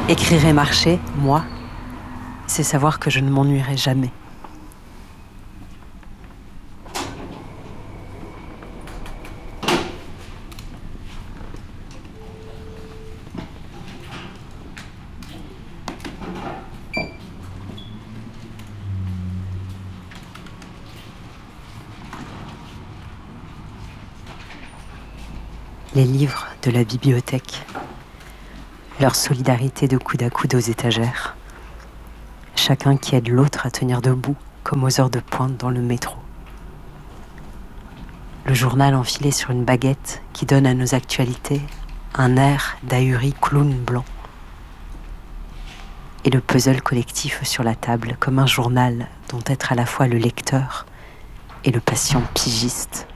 Écrire et marcher, moi, c'est savoir que je ne m'ennuierai jamais. Les livres de la bibliothèque, leur solidarité de coude à coude aux étagères, chacun qui aide l'autre à tenir debout comme aux heures de pointe dans le métro. Le journal enfilé sur une baguette qui donne à nos actualités un air d'ahuri clown blanc. Et le puzzle collectif sur la table comme un journal dont être à la fois le lecteur et le patient pigiste.